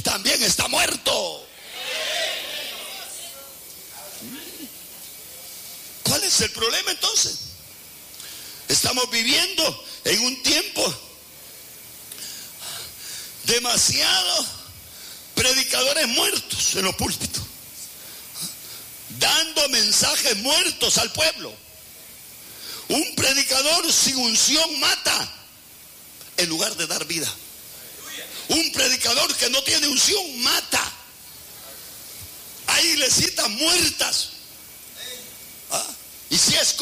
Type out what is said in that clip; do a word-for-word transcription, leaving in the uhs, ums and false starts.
también está muerto. ¿Cuál es el problema entonces? Estamos viviendo en un tiempo demasiado predicadores muertos en los púlpitos, dando mensajes muertos al pueblo. Un predicador sin unción mata en lugar de dar vida. Un predicador que no tiene unción mata. Hay iglesitas muertas. ¿Ah? Y si es